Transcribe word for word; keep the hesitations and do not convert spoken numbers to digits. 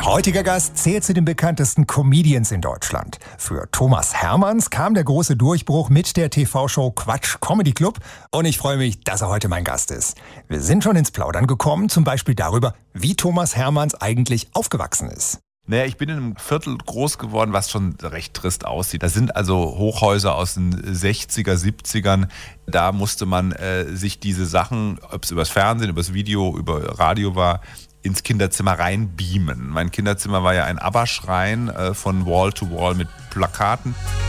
heutiger Gast zählt zu den bekanntesten Comedians in Deutschland. Für Thomas Hermanns kam der große Durchbruch mit der T V-Show Quatsch Comedy Club und ich freue mich, dass er heute mein Gast ist. Wir sind schon ins Plaudern gekommen, zum Beispiel darüber, wie Thomas Hermanns eigentlich aufgewachsen ist. Naja, ich bin in einem Viertel groß geworden, was schon recht trist aussieht. Das sind also Hochhäuser aus den sechziger, siebzigern. Da musste man äh, sich diese Sachen, ob es übers Fernsehen, übers Video, über Radio war, ins Kinderzimmer reinbeamen. Mein Kinderzimmer war ja ein ABBA-Schrein äh, von Wall to Wall mit Plakaten.